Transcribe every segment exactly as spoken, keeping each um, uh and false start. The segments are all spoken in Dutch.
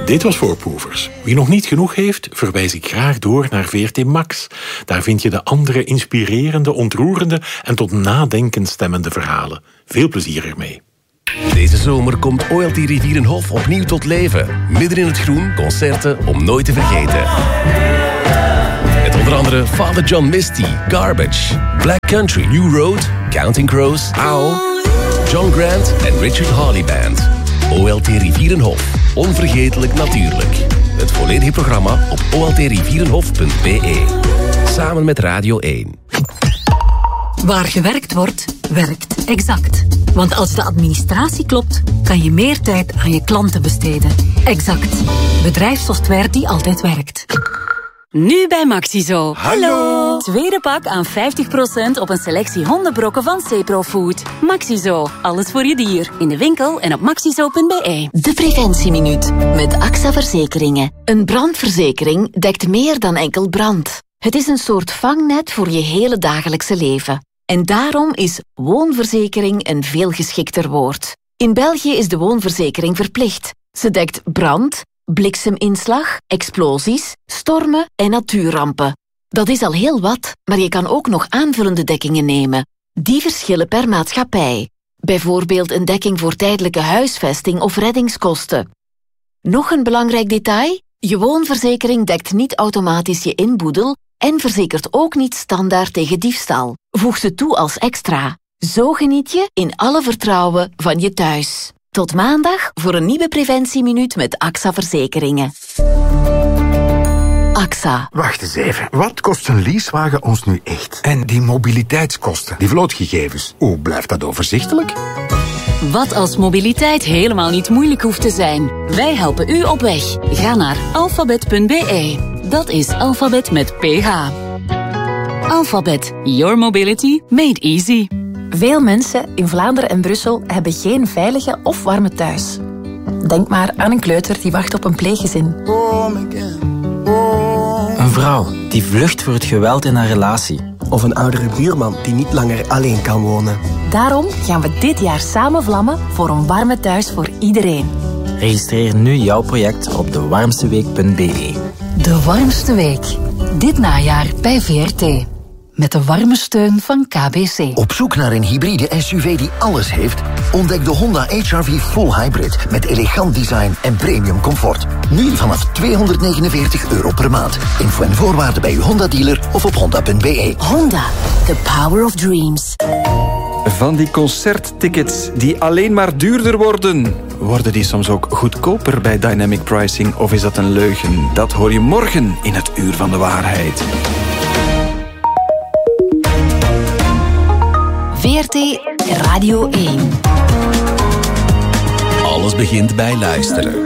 Dit was Voorproevers. Wie nog niet genoeg heeft, verwijs ik graag door naar V R T Max. Daar vind je de andere inspirerende, ontroerende en tot nadenken stemmende verhalen. Veel plezier ermee. Deze zomer komt O L T Rivierenhof opnieuw tot leven. Midden in het groen, concerten om nooit te vergeten. Met onder andere Father John Misty, Garbage, Black Country, New Road, Counting Crows, Owl, John Grant en Richard Hawley Band. O L T Rivierenhof. Onvergetelijk natuurlijk. Het volledige programma op o l t rivierenhof punt b e. Samen met Radio één. Waar gewerkt wordt, werkt Exact. Want als de administratie klopt, kan je meer tijd aan je klanten besteden. Exact. Bedrijfssoftware die altijd werkt. Nu bij Maxizo. Hallo. Tweede pak aan vijftig procent op een selectie hondenbrokken van Ceprofood. Maxizo. Alles voor je dier. In de winkel en op maxizo punt b e. De Preventieminuut met A X A Verzekeringen. Een brandverzekering dekt meer dan enkel brand. Het is een soort vangnet voor je hele dagelijkse leven. En daarom is woonverzekering een veel geschikter woord. In België is de woonverzekering verplicht. Ze dekt brand, blikseminslag, explosies, stormen en natuurrampen. Dat is al heel wat, maar je kan ook nog aanvullende dekkingen nemen. Die verschillen per maatschappij. Bijvoorbeeld een dekking voor tijdelijke huisvesting of reddingskosten. Nog een belangrijk detail? Je woonverzekering dekt niet automatisch je inboedel en verzekert ook niet standaard tegen diefstal. Voeg ze toe als extra. Zo geniet je in alle vertrouwen van je thuis. Tot maandag voor een nieuwe preventieminuut met A X A Verzekeringen. A X A. Wacht eens even. Wat kost een leasewagen ons nu echt? En die mobiliteitskosten, die vlootgegevens, hoe blijft dat overzichtelijk? Wat als mobiliteit helemaal niet moeilijk hoeft te zijn? Wij helpen u op weg. Ga naar alfabet punt b e. Dat is alfabet met P H. Alphabet. Your mobility made easy. Veel mensen in Vlaanderen en Brussel hebben geen veilige of warme thuis. Denk maar aan een kleuter die wacht op een pleeggezin. Een vrouw die vlucht voor het geweld in haar relatie. Of een oudere buurman die niet langer alleen kan wonen. Daarom gaan we dit jaar samen vlammen voor een warme thuis voor iedereen. Registreer nu jouw project op de warmste week punt b e. De warmste week. Dit najaar bij V R T. Met de warme steun van K B C. Op zoek naar een hybride S U V die alles heeft? Ontdek de Honda H R V Full Hybrid met elegant design en premium comfort. Nu vanaf tweehonderdnegenenveertig euro per maand. Info en voorwaarden bij uw Honda-dealer of op honda punt b e. Honda, the power of dreams. Van die concerttickets die alleen maar duurder worden. Worden die soms ook goedkoper bij Dynamic Pricing of is dat een leugen? Dat hoor je morgen in het Uur van de Waarheid. V R T Radio één. Alles begint bij luisteren.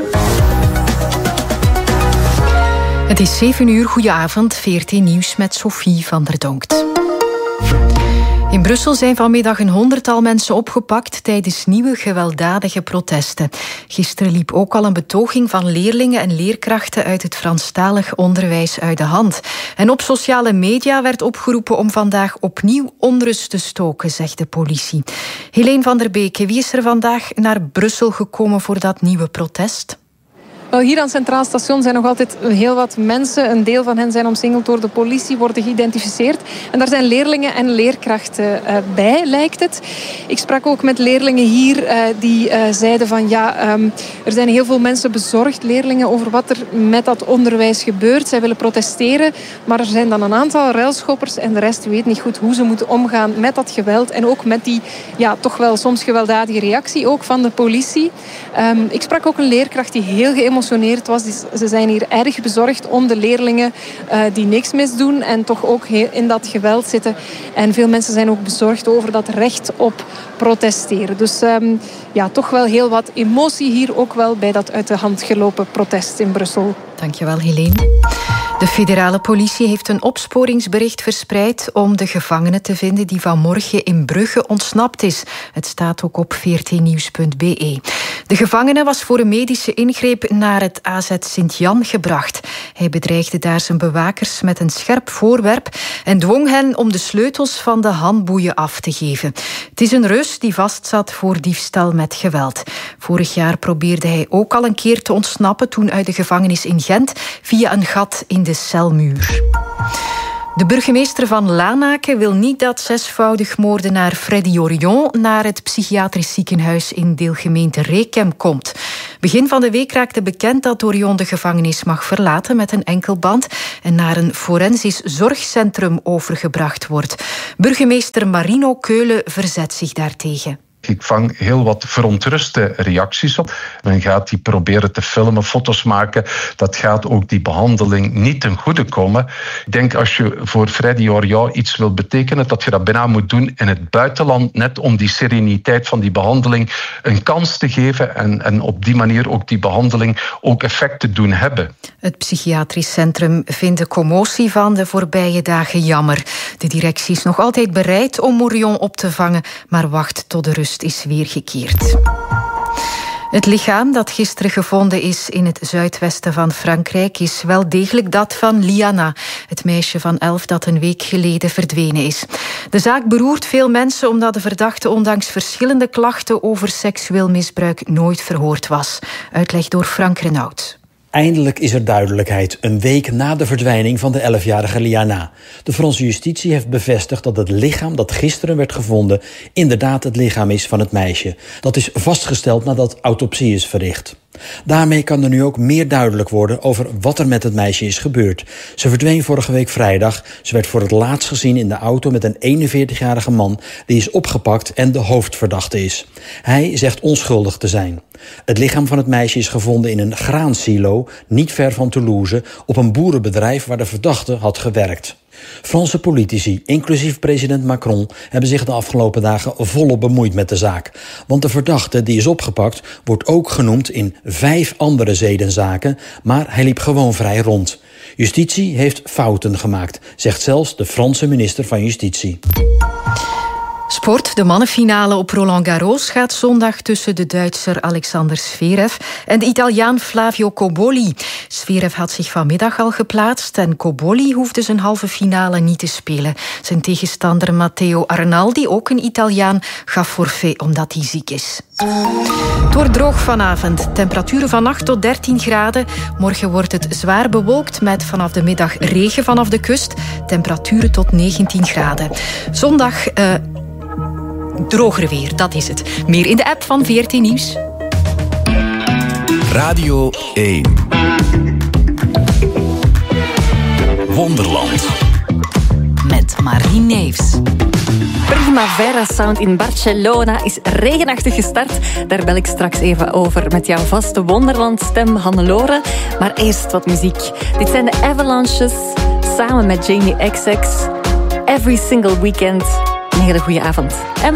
Het is zeven uur, goedenavond, V R T Nieuws met Sophie van der Donkt. In Brussel zijn vanmiddag een honderdtal mensen opgepakt tijdens nieuwe gewelddadige protesten. Gisteren liep ook al een betoging van leerlingen en leerkrachten uit het Franstalig onderwijs uit de hand. En op sociale media werd opgeroepen om vandaag opnieuw onrust te stoken, zegt de politie. Helene van der Beek, wie is er vandaag naar Brussel gekomen voor dat nieuwe protest? Wel, hier aan het Centraal Station zijn nog altijd heel wat mensen. Een deel van hen zijn omsingeld door de politie, worden geïdentificeerd. En daar zijn leerlingen en leerkrachten uh, bij, lijkt het. Ik sprak ook met leerlingen hier uh, die uh, zeiden van ja, um, er zijn heel veel mensen bezorgd, leerlingen, over wat er met dat onderwijs gebeurt. Zij willen protesteren, maar er zijn dan een aantal ruilschoppers en de rest weet niet goed hoe ze moeten omgaan met dat geweld. En ook met die ja, toch wel soms gewelddadige reactie ook van de politie. Um, ik sprak ook een leerkracht die heel geëmotioneerd was. Ze zijn hier erg bezorgd om de leerlingen uh, die niks misdoen en toch ook in dat geweld zitten. En veel mensen zijn ook bezorgd over dat recht op protesteren. Dus um, ja, toch wel heel wat emotie hier ook wel bij dat uit de hand gelopen protest in Brussel. Dankjewel, Helene. De federale politie heeft een opsporingsbericht verspreid om de gevangene te vinden die vanmorgen in Brugge ontsnapt is. Het staat ook op v r t nieuws punt b e. De gevangene was voor een medische ingreep naar het A Z Sint-Jan gebracht. Hij bedreigde daar zijn bewakers met een scherp voorwerp en dwong hen om de sleutels van de handboeien af te geven. Het is een Rus die vastzat voor diefstal met geweld. Vorig jaar probeerde hij ook al een keer te ontsnappen toen uit de gevangenis in Gent via een gat in de celmuur. De burgemeester van Lanaken wil niet dat zesvoudig moordenaar Freddy Orion naar het psychiatrisch ziekenhuis in deelgemeente Rekem komt. Begin van de week raakte bekend dat Orion de gevangenis mag verlaten met een enkelband en naar een forensisch zorgcentrum overgebracht wordt. Burgemeester Marino Keulen verzet zich daartegen. Ik vang heel wat verontruste reacties op. Men gaat die proberen te filmen, foto's maken. Dat gaat ook die behandeling niet ten goede komen. Ik denk als je voor Freddy Orion iets wil betekenen, dat je dat bijna moet doen in het buitenland, net om die sereniteit van die behandeling een kans te geven en, en op die manier ook die behandeling ook effect te doen hebben. Het psychiatrisch centrum vindt de commotie van de voorbije dagen jammer. De directie is nog altijd bereid om Orion op te vangen, maar wacht tot de rust is weergekeerd. Het lichaam dat gisteren gevonden is in het zuidwesten van Frankrijk is wel degelijk dat van Liana, het meisje van elf dat een week geleden verdwenen is. De zaak beroert veel mensen omdat de verdachte ondanks verschillende klachten over seksueel misbruik nooit verhoord was. Uitleg door Frank Renaud. Eindelijk is er duidelijkheid, een week na de verdwijning van de elfjarige Liana. De Franse justitie heeft bevestigd dat het lichaam dat gisteren werd gevonden inderdaad het lichaam is van het meisje. Dat is vastgesteld nadat autopsie is verricht. Daarmee kan er nu ook meer duidelijk worden over wat er met het meisje is gebeurd. Ze verdween vorige week vrijdag. Ze werd voor het laatst gezien in de auto met een eenenveertigjarige man die is opgepakt en de hoofdverdachte is. Hij zegt onschuldig te zijn. Het lichaam van het meisje is gevonden in een graansilo, niet ver van Toulouse, op een boerenbedrijf waar de verdachte had gewerkt. Franse politici, inclusief president Macron, hebben zich de afgelopen dagen volop bemoeid met de zaak. Want de verdachte die is opgepakt wordt ook genoemd in vijf andere zedenzaken, maar hij liep gewoon vrij rond. Justitie heeft fouten gemaakt, zegt zelfs de Franse minister van Justitie. Sport, de mannenfinale op Roland Garros gaat zondag tussen de Duitser Alexander Zverev en de Italiaan Flavio Cobolli. Zverev had zich vanmiddag al geplaatst en Cobolli hoefde zijn halve finale niet te spelen. Zijn tegenstander Matteo Arnaldi, ook een Italiaan, gaf forfait omdat hij ziek is. Het wordt droog vanavond. Temperaturen van acht tot dertien graden. Morgen wordt het zwaar bewolkt met vanaf de middag regen vanaf de kust. Temperaturen tot negentien graden. Zondag... Uh, Droger weer, dat is het. Meer in de app van V R T Nieuws. Radio één. Wonderland. Met Marie Neefs. Primavera Sound in Barcelona is regenachtig gestart. Daar bel ik straks even over met jouw vaste Wonderland-stem Hannelore. Maar eerst wat muziek. Dit zijn de Avalanches samen met Jamie X X. Every single weekend. Een hele goede avond. En